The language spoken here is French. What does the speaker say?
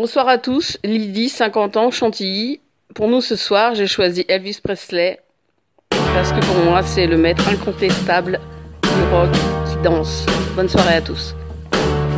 Bonsoir à tous, Lydie, 50 ans, Chantilly. Pour nous ce soir, j'ai choisi Elvis Presley parce que pour moi, c'est le maître incontestable du rock qui danse. Bonne soirée à tous.